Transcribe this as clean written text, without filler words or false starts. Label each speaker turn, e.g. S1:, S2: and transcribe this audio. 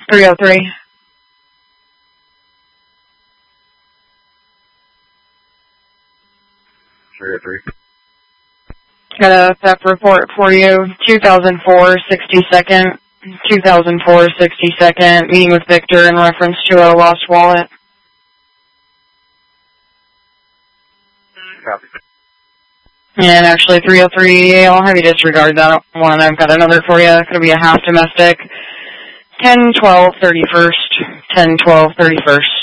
S1: 303. Got a theft report for you. 2004, 62nd. 2004, 62nd. Meeting with Victor in reference to a lost wallet.
S2: Copy.
S1: And actually, 303, I'll have you disregard that one. I've got another for you. It's going to be a half domestic. 10-12-31st. 10-12-31st.